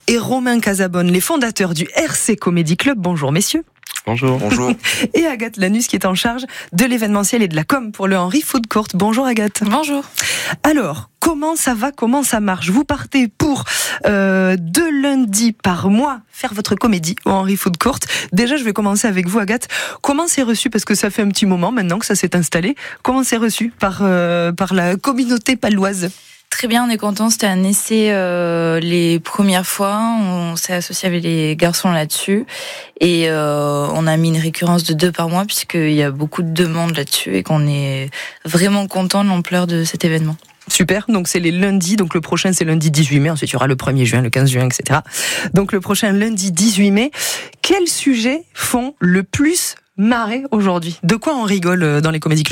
et Romain Casabonne, les fondateurs du RC Comedy Club. Bonjour messieurs. Bonjour. Bonjour. Et Agathe Lanus qui est en charge de l'événementiel et de la com pour le Henry Food Court. Bonjour Agathe. Bonjour. Alors, comment ça va, comment ça marche ? Vous partez pour 2 lundis par mois faire votre comédie au Henry Food Court. Déjà, je vais commencer avec vous Agathe. Comment c'est reçu ? Parce que ça fait un petit moment maintenant que ça s'est installé. Comment c'est reçu par la communauté paloise ? Très bien, on est content. C'était un essai les premières fois. On s'est associé avec les garçons là-dessus. Et on a mis une récurrence de 2 par mois puisqu'il y a beaucoup de demandes là-dessus et qu'on est vraiment content de l'ampleur de cet événement. Super, donc c'est les lundis, donc le prochain c'est lundi 18 mai, ensuite il y aura le 1er juin, le 15 juin, etc. Donc le prochain lundi 18 mai. Quels sujets font le plus marrer aujourd'hui ? De quoi on rigole dans les comédie clubs ?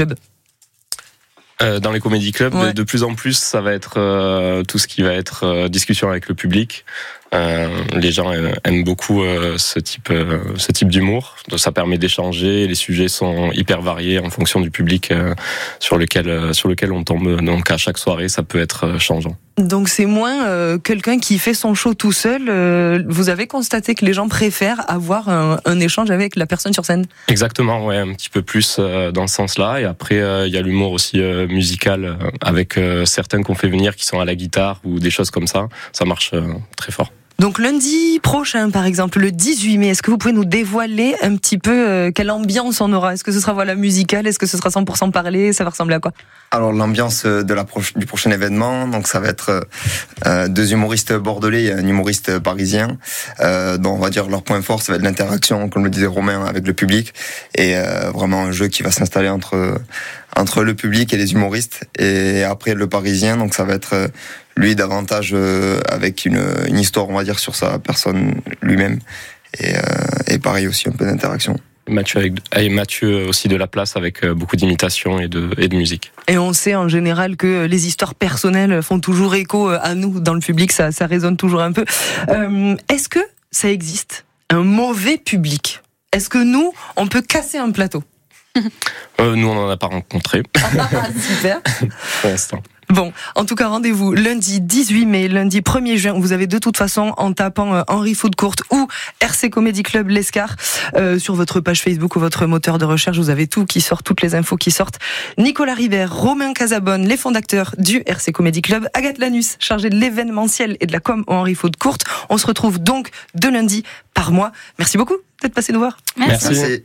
Dans les comédie clubs, Ouais. de plus en plus, ça va être tout ce qui va être discussion avec le public. Les gens aiment beaucoup ce type d'humour. Donc, ça permet d'échanger. Les sujets sont hyper variés en fonction du public sur lequel on tombe. Donc à chaque soirée, ça peut être changeant. Donc c'est moins quelqu'un qui fait son show tout seul. Vous avez constaté que les gens préfèrent avoir un échange avec la personne sur scène ? Exactement, ouais, un petit peu plus dans ce sens-là. Et après, il y a l'humour aussi musical avec certaines qu'on fait venir qui sont à la guitare ou des choses comme ça. Ça marche très fort. Donc lundi prochain, par exemple, le 18 mai, est-ce que vous pouvez nous dévoiler un petit peu quelle ambiance on aura ? Est-ce que ce sera musicale ? Est-ce que ce sera 100% parlé ? Ça va ressembler à quoi ? Alors l'ambiance du prochain événement, donc ça va être 2 humoristes bordelais et un humoriste parisien. Donc on va dire leur point fort, ça va être l'interaction, comme le disait Romain, avec le public, et vraiment un jeu qui va s'installer entre le public et les humoristes. Et après le parisien, donc ça va être lui davantage avec une histoire, on va dire, sur sa personne lui-même, et pareil aussi un peu d'interaction. Mathieu aussi de la place avec beaucoup d'imitations et de musique. Et on sait en général que les histoires personnelles font toujours écho à nous dans le public, ça résonne toujours un peu. Est-ce que ça existe un mauvais public ? Est-ce que nous, on peut casser un plateau ? Nous, on n'en a pas rencontré Super. pour l'instant. Bon, en tout cas, rendez-vous lundi 18 mai, lundi 1er juin. Vous avez de toute façon, en tapant Henry Food Court ou RC Comedy Club L'Escar sur votre page Facebook ou votre moteur de recherche, vous avez tout qui sort, toutes les infos qui sortent. Nicolas Ribert, Romain Casabonne, les fondateurs du RC Comedy Club, Agathe Lanus, chargée de l'événementiel et de la com au Henry Food Court. On se retrouve donc 2 lundis par mois. Merci beaucoup d'être passé nous voir. Merci.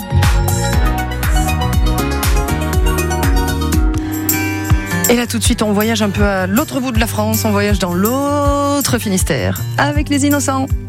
Et là tout de suite on voyage un peu à l'autre bout de la France, on voyage dans l'autre Finistère avec les Innocents.